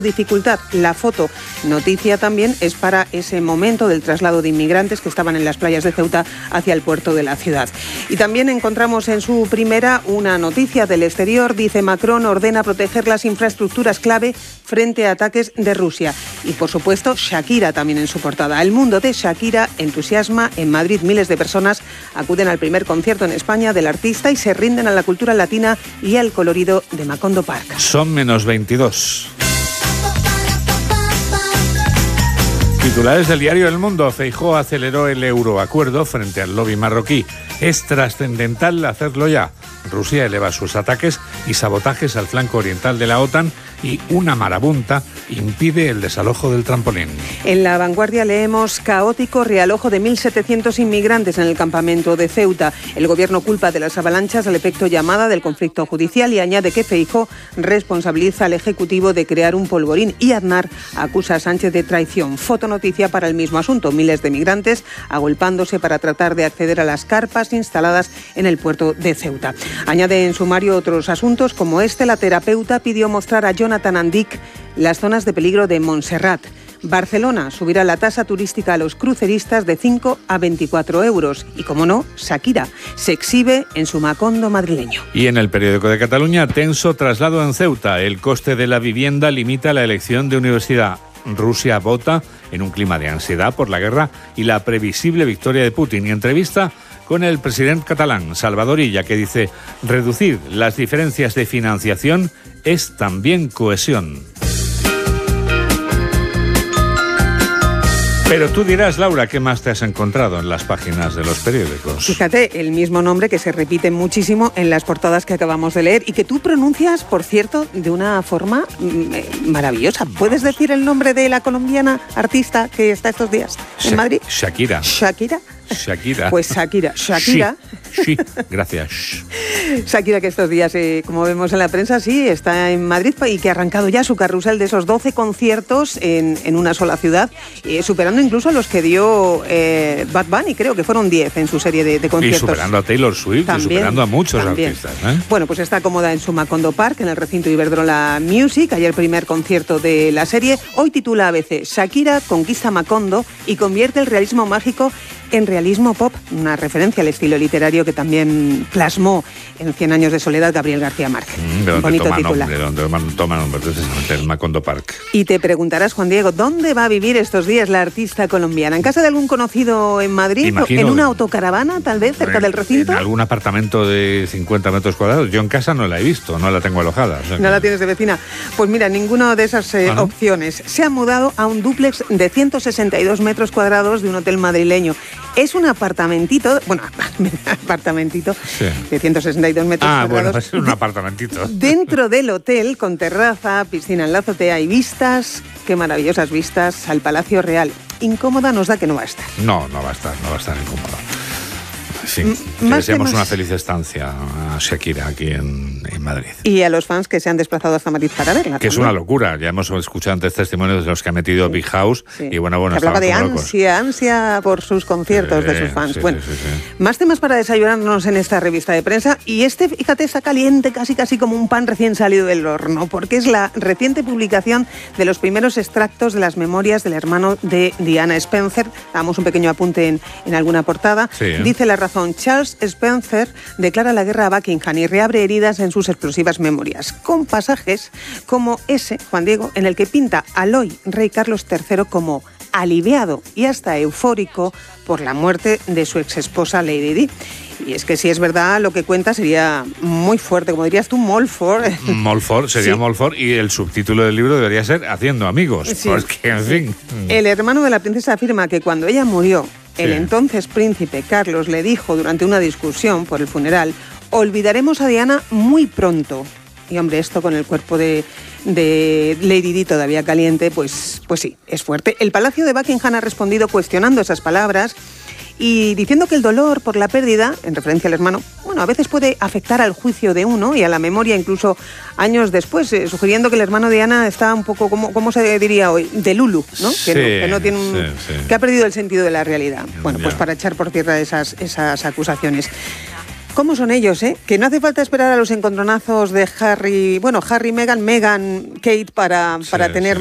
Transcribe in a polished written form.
dificultad. La foto noticia también es para ese momento del traslado de inmigrantes que estaban en las playas de Ceuta hacia el puerto de la ciudad. Y también encontramos en su primera una noticia del exterior. Dice: Macron ordena proteger las infraestructuras clave frente a ataques de Rusia. Y por supuesto Shakira también en su portada. El mundo de Shakira entusiasma. En Madrid miles de personas acuden al primer concierto en España del artista y se rinden a la cultura latina y al colorido de Macondo Park. Son -22. Titulares del diario El Mundo. Feijóo aceleró el euroacuerdo frente al lobby marroquí. Es trascendental hacerlo ya. Rusia eleva sus ataques y sabotajes al flanco oriental de la OTAN y una marabunta impide el desalojo del trampolín. En La Vanguardia leemos: caótico realojo de 1.700 inmigrantes en el campamento de Ceuta. El gobierno culpa de las avalanchas al efecto llamada del conflicto judicial y añade que Feijóo responsabiliza al Ejecutivo de crear un polvorín y Aznar acusa a Sánchez de traición. Fotonoticia para el mismo asunto: miles de migrantes agolpándose para tratar de acceder a las carpas instaladas en el puerto de Ceuta. Añade en sumario otros asuntos como este: la terapeuta pidió mostrar a Jonathan Andic las zonas de peligro de Montserrat. Barcelona subirá la tasa turística a los cruceristas de 5 a 24 euros. Y, como no, Shakira se exhibe en su Macondo madrileño. Y en el periódico de Cataluña: tenso traslado en Ceuta. El coste de la vivienda limita la elección de universidad. Rusia vota en un clima de ansiedad por la guerra y la previsible victoria de Putin. Y entrevista con el presidente catalán, Salvador Illa, que dice: reducir las diferencias de financiación es también cohesión. Pero tú dirás, Laura, ¿qué más te has encontrado en las páginas de los periódicos? Fíjate, el mismo nombre que se repite muchísimo en las portadas que acabamos de leer y que tú pronuncias, por cierto, de una forma maravillosa. ¿Puedes decir el nombre de la colombiana artista que está estos días en Madrid? Shakira. ¿Shakira? Shakira. Pues Shakira. Sí, gracias. Shakira, que estos días, como vemos en la prensa, sí, está en Madrid y que ha arrancado ya su carrusel de esos 12 conciertos en una sola ciudad, superando incluso a los que dio Bad Bunny, creo que fueron 10 en su serie de conciertos. Y superando a Taylor Swift, también, y superando a muchos artistas. Bueno, pues está cómoda en su Macondo Park, en el recinto Iberdrola Music. Ayer primer concierto de la serie. Hoy titula ABC: Shakira conquista Macondo y convierte el realismo mágico en realismo pop, una referencia al estilo literario que también plasmó en 100 años de soledad Gabriel García Márquez. De donde bonito toma titular. nombre, toma nombre precisamente el Macondo Park. Y te preguntarás, Juan Diego, ¿dónde va a vivir estos días la artista colombiana? ¿En casa de algún conocido en Madrid? Imagino, ¿En una autocaravana, tal vez, cerca del recinto? En algún apartamento de 50 metros cuadrados. Yo en casa no la he visto, no la tengo alojada. O sea, ¿No la tienes de vecina? Pues mira, ninguna de esas opciones. Se ha mudado a un dúplex de 162 metros cuadrados de un hotel madrileño. Es un apartamentito, sí, de 162 metros cuadrados. Bueno, es un apartamentito. Dentro del hotel, con terraza, piscina en la azotea y vistas, qué maravillosas vistas al Palacio Real. Incómoda nos da que no va a estar. No va a estar incómoda. Sí, le deseamos una feliz estancia a Shakira aquí en Madrid. Y a los fans que se han desplazado hasta Madrid para verla. Que también es una locura. Ya hemos escuchado antes testimonios de los que ha metido Big House. Sí. Y bueno, se hablaba de ansia por sus conciertos de sus fans. Sí. Más temas para desayunarnos en esta revista de prensa. Y fíjate, está caliente, casi como un pan recién salido del horno, porque es la reciente publicación de los primeros extractos de las memorias del hermano de Diana Spencer. Damos un pequeño apunte en alguna portada. Sí, Dice La Razón: Charles Spencer declara la guerra a Buckingham y reabre heridas en sus explosivas memorias, con pasajes como ese, Juan Diego, en el que pinta al hoy rey Carlos III como aliviado y hasta eufórico por la muerte de su exesposa Lady Di. Y es que si es verdad, lo que cuenta sería muy fuerte, como dirías tú, Molford. Sería Molford, y el subtítulo del libro debería ser Haciendo amigos, sí, porque, en fin. El hermano de la princesa afirma que cuando ella murió, el entonces príncipe Carlos le dijo durante una discusión por el funeral: olvidaremos a Diana muy pronto. Y hombre, esto con el cuerpo de Lady Di todavía caliente, pues sí, es fuerte. El Palacio de Buckingham ha respondido cuestionando esas palabras y diciendo que el dolor por la pérdida, en referencia al hermano, a veces puede afectar al juicio de uno y a la memoria incluso años después, sugiriendo que el hermano de Diana está un poco, ¿cómo se diría hoy? De Lulu, ¿no? Sí, que no tiene que ha perdido el sentido de la realidad. Bueno, pues para echar por tierra esas acusaciones. ¿Cómo son ellos, Que no hace falta esperar a los encontronazos de Harry, Meghan, Kate para tener